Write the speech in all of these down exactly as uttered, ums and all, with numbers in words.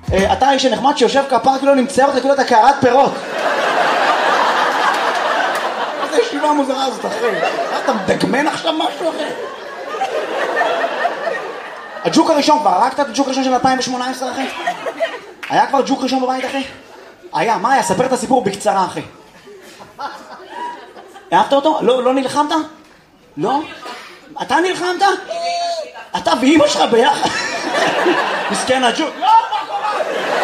אתה איש הנחמד שיושב כפר כאילו נמצא אותך כאילו אתה קערת פירות. איזה ישיבה מוזרה הזאת אחי. אתה מדגמן עכשיו משהו אחי? הג'וק הראשון כבר, הרגת את הג'וק הראשון של אלפיים שמונה עשרה אחי? היה כבר ג'וק ראשון בבית אחי? היה, מה היה? ספר את הסיפור בקצרה אחי. אהבת אותו? לא, לא נלחמת? לא? אתה נלחמת? אתה ואמא שלך ביחד? מסכן הג'וק. לא, מה קורה?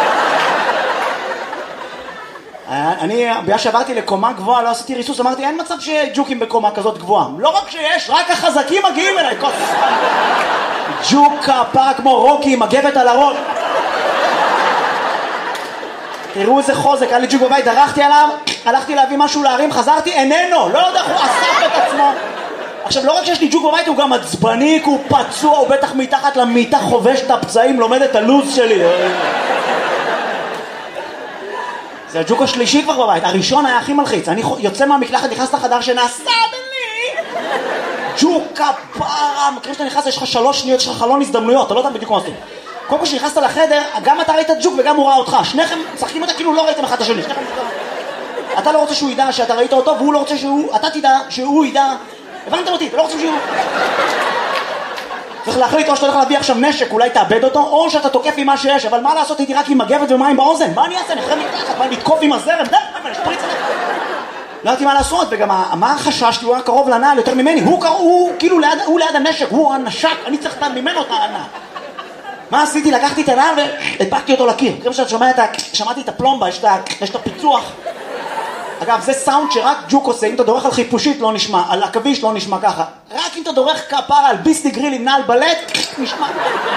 אני, בגלל שעברתי לקומה גבוהה, לא עשיתי ריסוס, אמרתי, אין מצב שג'וקים בקומה כזאת גבוהה. לא רק שיש, רק החזקים מגיעים אליי. ג'וק כפרה כמו רוקי עם מגבת על הראש. תראו איזה חוזק, היה לי ג'וק בבית, דרכתי עליו, הלכתי להביא משהו להרים, חזרתי, איננו, לא יודע, הוא אסף את עצמו. עכשיו, לא רק שיש לי ג'וק בבית, הוא גם עצבני, הוא פצוע, הוא בטח מתחת למיטה חובש את הפצעים, לומד את הלוז שלי. זה הג'וק השלישי כבר בבית, הראשון היה הכי מלחיץ, אני יוצא מהמקלחת, נכנס לחדר שנעשה בלי ג'וק כפרה, מכירים שאתה נכנס, יש לך שלוש שניות, יש לך חלון הזדמנויות, אתה לא יודע בדיוק מה עושים. קודם כל שנכנסת לחדר, גם אתה ראית את ג'וק וגם הוא ראה אותך, שניכם צחקים אותה כאילו לא ראיתם אחד את השני. אתה לא רוצה שהוא ידע שאתה ראית אותו, והוא לא רוצה שהוא, אתה תדע שהוא ידע. הבנתם אותי, אתה לא רוצים שהוא... צריך להחליט או שאתה הולך להביא עכשיו נשק, אולי תאבד אותו, או שאתה תוקף עם מה שיש, אבל מה לעשות, הייתי רק עם מגבת ומים באוזן, מה אני אעשה? אני אחרי מתחת, מה לתקוף עם הזרם, דה, מה, נשפריץ את זה. לא יודעתי מה לעשות, וגם מה החשש, כי הוא היה קרוב לנעל יותר ממני, הוא, הוא כאילו ליד, הוא ליד הנשק, הוא הנשק, אני צריך ממנו את הנעל. מה עשיתי? לקחתי את הנעל והדפקתי אותו לקיר. כמו שאת שומעת, שמעתי את הפלומבה, יש את הפיצוח. אגב, זה סאונד שרק ג'וק עושה, אם אתה דורך על חיפושית לא נשמע, על עכביש לא נשמע ככה. רק אם אתה דורך כפרה על ביסלי גריל עם נעל בלט, נשמע.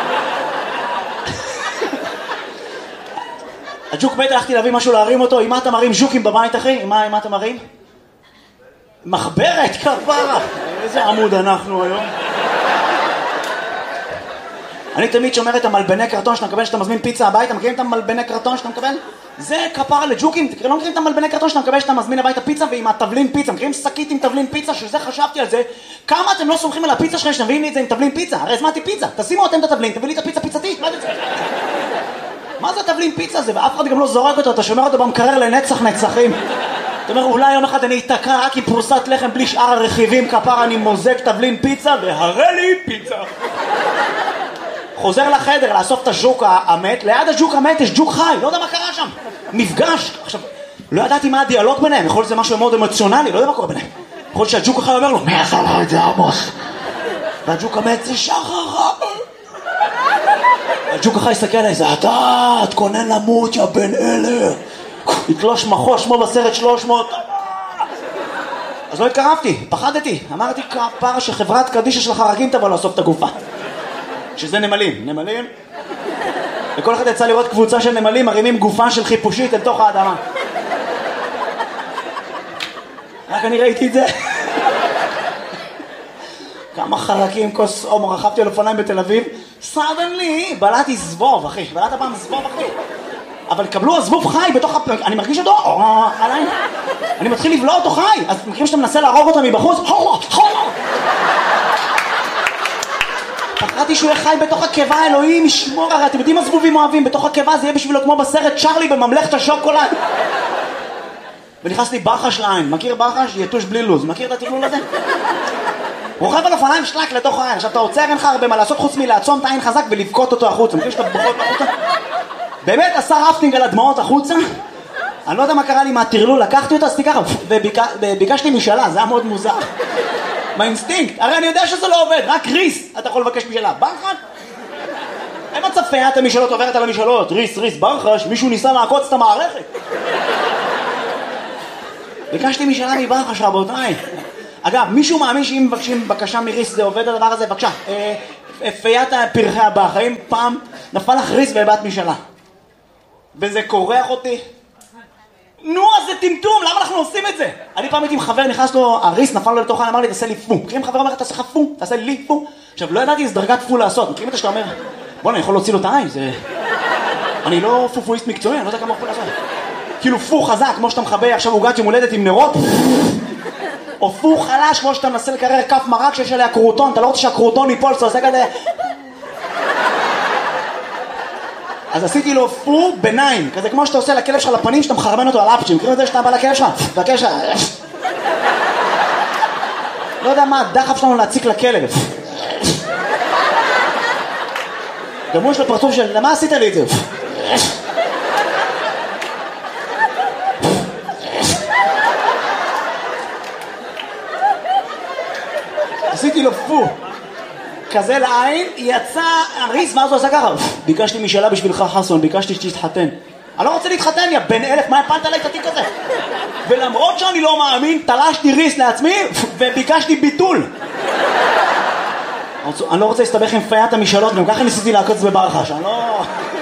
הג'וק מת, הלכתי להביא משהו להרים אותו, עם מה אתה מרים ז'וקים בבית אחי? עם מה, עם מה אתה מרים? מחברת, כפרה. איזה עמוד אנחנו היום. אני תמיד שומר את המלבני קרטון שאתה מקבל שאתה מזמין פיצה הביתה, מכירים את המלבני קרטון שאתה מקבל? זה כפרה לג'וקים, לא מכירים את המלבני קרטון שאתה מקבל שאתה מזמין הביתה פיצה ועם התבלין פיצה, מכירים שקית עם תבלין פיצה, שזה חשבתי על זה, כמה אתם לא סומכים על הפיצה שלכם שתביאים לי את זה עם תבלין פיצה? הרי הזמנתי פיצה, תשימו אתם את התבלין, תביא לי את הפיצה פיצתית, מה זה? מה זה תבלין פיצה הזה? ואף אחד גם לא זורק אותו, אתה שומר אותו במקרר לנצח נצחים. אתה אומר, אולי יום אחד אני אתקע רק עם פרוסת לחם בלי שאר הרכיבים, כפרה אני מוזג תבלין פיצה והראה לי פיצה. חוזר לחדר לאסוף את הג'וק המת, ליד הג'וק המת יש ג'וק חי, לא יודע מה קרה שם, מפגש. עכשיו, לא ידעתי מה הדיאלוג ביניהם, יכול להיות זה משהו מאוד אמוציונלי, לא יודע מה קורה ביניהם. יכול להיות שהג'וק החי אומר לו, מי עשה לך את זה עמוס? והג'וק המת זה שחר. הג'וק החי יסתכל עליי, זה אתה, תכונן למות יא בן אלר. יתלוש מחוש כמו בסרט שלוש מאות. אז לא התקרבתי, פחדתי, אמרתי כפרה שחברת קדישה של החרקים תבוא לאסוף את הגופה. שזה נמלים, נמלים. וכל אחד יצא לראות קבוצה של נמלים מרימים גופה של חיפושית אל תוך האדמה. רק אני ראיתי את זה. כמה חרקים, כוס עומר, רכבתי על אופניים בתל אביב. סדנלי, בלעתי זבוב, אחי. בלעת פעם זבוב, אחי. אבל קבלו הזבוב חי בתוך הפ... אני מרגיש אותו, עליי. אני מתחיל לבלוע אותו חי. אז מכירים שאתה מנסה להרוג אותו מבחוץ? הולה, הולה. פחדתי שהוא יהיה חי בתוך הקיבה, אלוהים ישמור, הרי אתם יודעים מה זבובים אוהבים? בתוך הקיבה זה יהיה בשבילו כמו בסרט צ'רלי בממלכת השוקולד. ונכנס לי ברחש לעין, מכיר ברחש? יתוש בלי לוז, מכיר את התכלול הזה? רוכב על אופניים שלק לתוך העין, עכשיו אתה עוצר, אין לך הרבה מה לעשות חוץ מלעצום את העין חזק ולבכות אותו החוצה, מכיר שאתה בוכות החוצה? באמת עשה רפטינג על הדמעות החוצה? אני לא יודע מה קרה לי מהטרלול, לקחתי אותו, עשיתי ככה, וביקשתי משאלה, זה היה מאוד מוזר. מהאינסטינקט, הרי אני יודע שזה לא עובד, רק ריס אתה יכול לבקש משאלה, ברחש? אין מצב פיית המשאלות עוברת על המשאלות, ריס, ריס, ברחש, מישהו ניסה לעקוץ את המערכת. ביקשתי משאלה מברחש רבותיי. אגב, מישהו מאמין שאם מבקשים בקשה מריס זה עובד הדבר הזה? בבקשה, פיית פרחי הבח, האם פעם נפל לך ריס והבאת משאלה? וזה קורח אותי? נו, אז זה טמטום, למה אנחנו עושים את זה? אני פעם הייתי עם חבר, נכנס לו, הריס נפל לו לתוך העין, אמר לי, תעשה לי פו. מכירים חבר אומר, תעשה לך פו, תעשה לי פו. עכשיו, לא ידעתי איזה דרגת פו לעשות. מכירים את זה שאתה אומר, בוא, אני יכול להוציא לו את העין, זה... אני לא פופואיסט מקצועי, אני לא יודע כמה יכול לעשות. כאילו פו חזק, כמו שאתה מחבא עכשיו עוגת יום הולדת עם נרות, או פו חלש, כמו שאתה מנסה לקרר כף מרק שיש עליה קרוטון, אתה לא רוצה שהקרוטון ייפול, אתה עושה כזה... אז עשיתי לו פו ביניים, כזה כמו שאתה עושה לכלב שלך לפנים, שאתה מחרמן אותו על אפצ'י, מכירים את זה שאתה בא לכלב שלך? והכלב שלך... לא יודע מה, דחף שלנו להציק לכלב. גם הוא יש לו פרצוף של, למה עשית לי את זה? עשיתי לו פו. כזה לעין, יצא הריס, ואז הוא עשה ככה. ביקשתי משאלה בשבילך חסון, ביקשתי שתתחתן. אני לא רוצה להתחתן, יא בן אלף, מה הפלת עליי את התיק הזה? ולמרות שאני לא מאמין, תלשתי ריס לעצמי, וביקשתי ביטול. אני לא רוצה להסתבך עם פיית המשאלות, גם ככה ניסיתי לעקוץ בברחש, אני לא...